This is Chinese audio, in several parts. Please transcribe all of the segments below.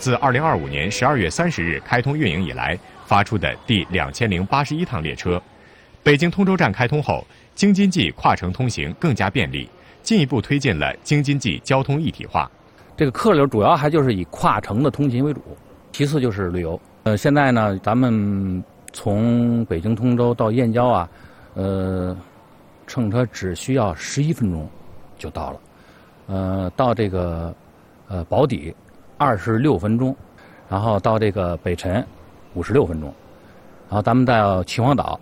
自2025年12月30日开通运营以来发出的第2081趟列车。北京通州站开通后，京津冀跨城通行更加便利，进一步推进了京津冀交通一体化。 这个客流主要还就是以跨城的通勤为主，其次就是旅游。现在呢，咱们从北京通州到燕郊啊，乘车只需要11分钟就到了。到这个宝坻26分钟，然后到这个北辰56分钟，然后咱们到秦皇岛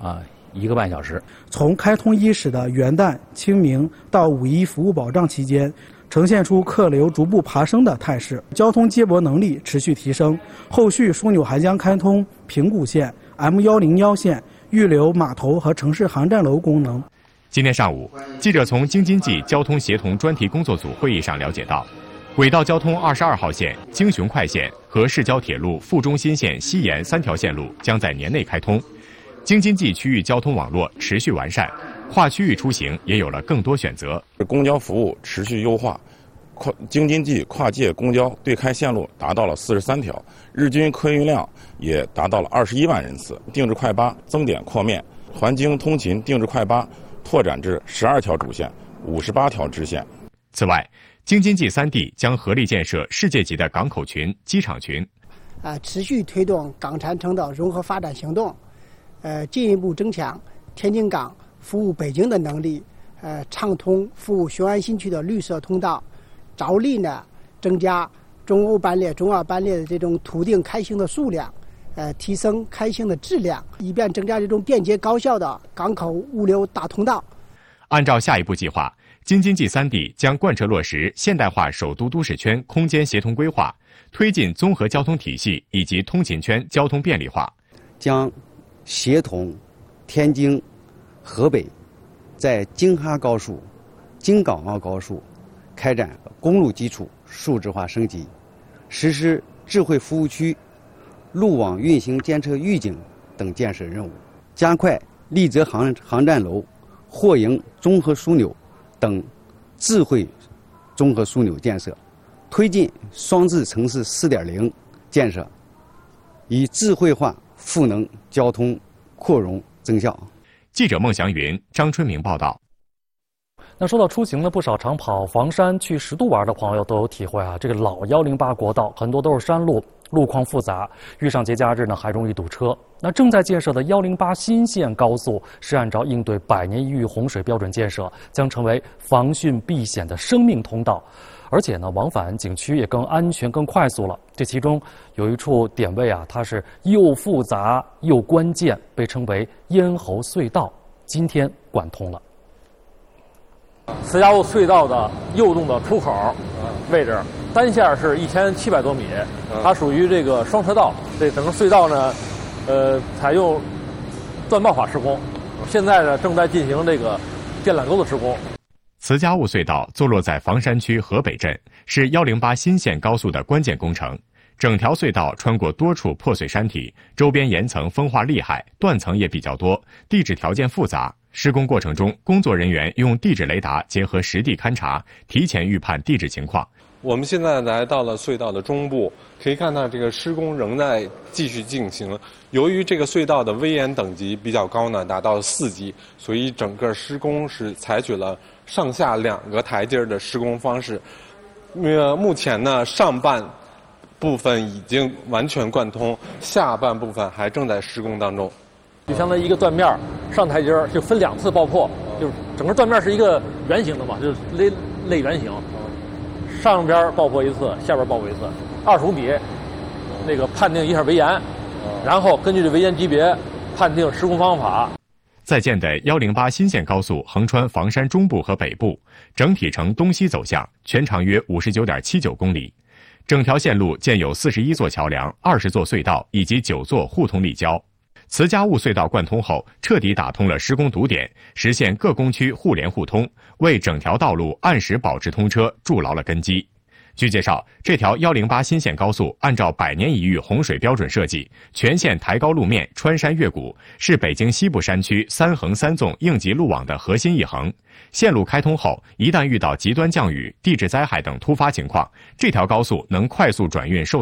1个半小时。 从开通伊始的元旦、清明到5·1服务保障期间，呈现出客流逐步爬升的态势，交通接驳能力持续提升。后续枢纽还将开通平谷线、M101线、预留码头和城市航站楼功能。 今天上午，记者从京津冀交通协同专题工作组会议上了解到，轨道交通22号线、京雄快线和市郊铁路阜中新线西延3条线路将在年内开通。京津冀区域交通网络持续完善，跨区域出行也有了更多选择。 公交服务持续优化，京津冀跨界公交对开线路达到了43条，日均客运量也达到了21万人次。定制快八增点扩面，环京通勤定制快八拓展至12条主线、58条支线。 此外，京津冀3地将合力建设世界级的港口群、机场群， 持续推动港产城岛融合发展行动，进一步增强天津港服务北京的能力，畅通服务雄安新区的绿色通道，着力呢增加中欧班列、中澳班列的这种途径开行的数量，提升开行的质量，以便增加这种便捷高效的港口物流大通道。 按照下一步计划，京津冀3地将贯彻落实现代化首都都市圈空间协同规划，推进综合交通体系以及通勤圈交通便利化， 将协同天津、河北在京哈高速、京港澳高速开展公路基础数字化升级，实施智慧服务区、路网运行监测预警等建设任务，加快丽泽航站楼、货营综合枢纽等智慧综合枢纽建设，推进双智城市4.0建设，以智慧化赋能交通扩容增效。 记者孟祥云、张春明报道。 那说到出行呢，不少常跑房山去10渡玩的朋友都有体会啊。这个老108国道很多都是山路，路况复杂，遇上节假日呢还容易堵车。那正在建设的108新线高速是按照应对100年一遇洪水标准建设，将成为防汛避险的生命通道。而且呢，往返景区也更安全、更快速了。这其中有一处点位啊，它是又复杂又关键，被称为咽喉隧道，今天贯通了。 慈家坞隧道的右洞的出口位置，单线是1700多米，它属于这个双车道。这整个隧道呢，采用钻爆法施工，现在呢正在进行这个电缆沟的施工。 慈家坞隧道坐落在房山区河北镇，是108新线高速的关键工程。整条隧道穿过多处破碎山体，周边岩层风化厉害，断层也比较多，地质条件复杂。施工过程中，工作人员用地质雷达结合实地勘察，提前预判地质情况。 我们现在来到了隧道的中部，可以看到这个施工仍在继续进行。由于这个隧道的危险等级比较高呢，达到4级，所以整个施工是采取了上下2个台阶的施工方式。目前呢，上半部分已经完全贯通，下半部分还正在施工当中。 就相当于一个断面上台阶就分2次爆破，就是整个断面是一个圆形的嘛，就是类圆形，上边爆破1次，下边爆破1次，25米，那个判定一下围岩，然后根据这围岩级别判定施工方法。 在建的108新线高速横穿房山中部和北部，整体呈东西走向，全长约59.79公里。整条线路建有41座桥梁、20座隧道以及9座互通立交。慈家坞隧道贯通后，彻底打通了施工堵点，实现各工区互联互通，为整条道路按时保持通车筑牢了根基。据介绍，这条108新线高速按照100年一遇洪水标准设计，全线抬高路面，穿山越谷，是北京西部山区3横3纵应急路网的核心一横。线路开通后，一旦遇到极端降雨、地质灾害等突发情况，这条高速能快速转运受